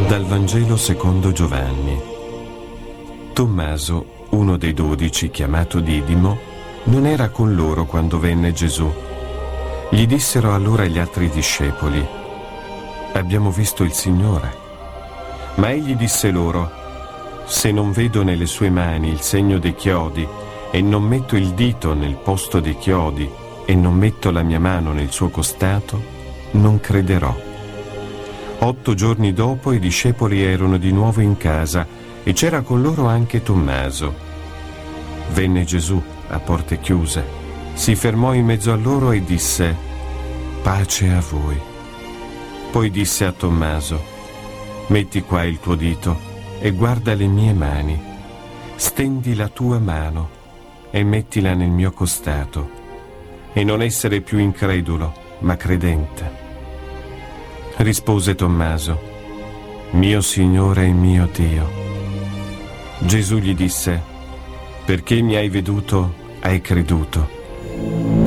Dal Vangelo secondo Giovanni. Tommaso, uno dei 12, chiamato Didimo, non era con loro quando venne Gesù. Gli dissero allora gli altri discepoli: «Abbiamo visto il Signore». Ma egli disse loro: «Se non vedo nelle sue mani il segno dei chiodi e non metto il dito nel posto dei chiodi e non metto la mia mano nel suo costato, non crederò». 8 giorni dopo i discepoli erano di nuovo in casa e c'era con loro anche Tommaso. Venne Gesù a porte chiuse, si fermò in mezzo a loro e disse: «Pace a voi». Poi disse a Tommaso: «Metti qua il tuo dito e guarda le mie mani. Stendi la tua mano e mettila nel mio costato, e non essere più incredulo, ma credente». Rispose Tommaso: «Mio Signore e mio Dio». Gesù gli disse: «Perché mi hai veduto, hai creduto.